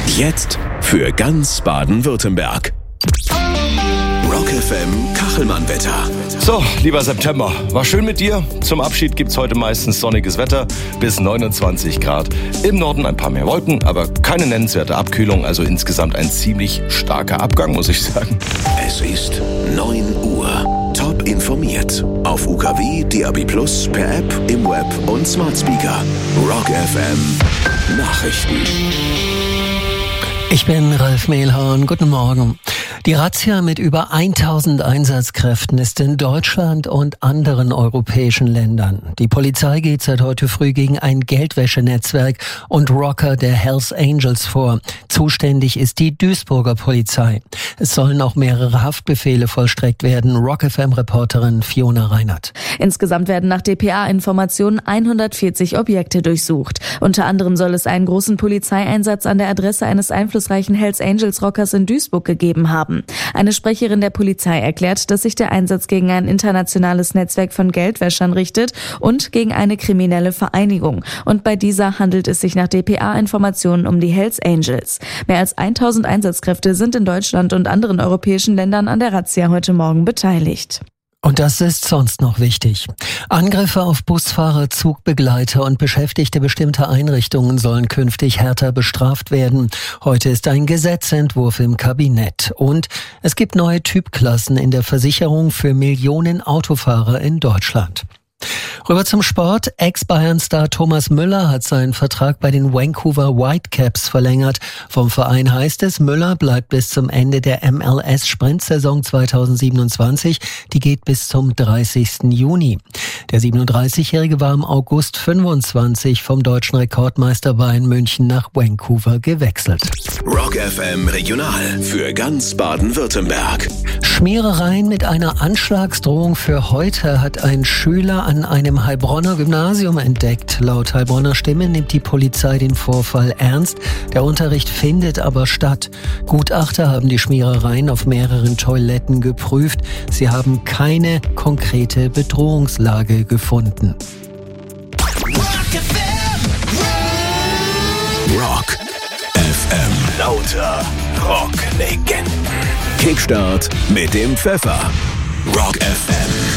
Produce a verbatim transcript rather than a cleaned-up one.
Jetzt für ganz Baden-Württemberg. Rock F M Kachelmann-Wetter. So, lieber September, war schön mit dir. Zum Abschied gibt's heute meistens sonniges Wetter bis neunundzwanzig Grad. Im Norden ein paar mehr Wolken, aber keine nennenswerte Abkühlung. Also insgesamt ein ziemlich starker Abgang, muss ich sagen. Es ist neun Uhr. Top informiert. Auf U K W, D A B plus, per App, im Web und Smart Speaker. Rock F M Nachrichten. Ich bin Ralf Mehlhorn. Guten Morgen. Die Razzia mit über tausend Einsatzkräften ist in Deutschland und anderen europäischen Ländern. Die Polizei geht seit heute früh gegen ein Geldwäschenetzwerk und Rocker der Hells Angels vor. Zuständig ist die Duisburger Polizei. Es sollen auch mehrere Haftbefehle vollstreckt werden. Rock F M-Reporterin Fiona Reinhardt. Insgesamt werden nach D P A-Informationen hundertvierzig Objekte durchsucht. Unter anderem soll es einen großen Polizeieinsatz an der Adresse eines einflussreichen Hells Angels Rockers in Duisburg gegeben haben. Eine Sprecherin der Polizei erklärt, dass sich der Einsatz gegen ein internationales Netzwerk von Geldwäschern richtet und gegen eine kriminelle Vereinigung. Und bei dieser handelt es sich nach D P A-Informationen um die Hells Angels. Mehr als tausend Einsatzkräfte sind in Deutschland und anderen europäischen Ländern an der Razzia heute Morgen beteiligt. Und das ist sonst noch wichtig. Angriffe auf Busfahrer, Zugbegleiter und Beschäftigte bestimmter Einrichtungen sollen künftig härter bestraft werden. Heute ist ein Gesetzentwurf im Kabinett. Und es gibt neue Typklassen in der Versicherung für Millionen Autofahrer in Deutschland. Rüber zum Sport. Ex-Bayern-Star Thomas Müller hat seinen Vertrag bei den Vancouver Whitecaps verlängert. Vom Verein heißt es, Müller bleibt bis zum Ende der M L S-Sprintsaison zweitausendsiebenundzwanzig. Die geht bis zum dreißigsten Juni. Der siebenunddreißigjährige war im August fünfundzwanzig vom deutschen Rekordmeister Bayern München nach Vancouver gewechselt. Rock F M Regional für ganz Baden-Württemberg. Schmierereien mit einer Anschlagsdrohung für heute hat ein Schüler an einem Heilbronner Gymnasium entdeckt. Laut Heilbronner Stimme nimmt die Polizei den Vorfall ernst. Der Unterricht findet aber statt. Gutachter haben die Schmierereien auf mehreren Toiletten geprüft. Sie haben keine konkrete Bedrohungslage gefunden. Rock F M. Lauter Rocklegenden. Kickstart mit dem Pfeffer. Rock F M.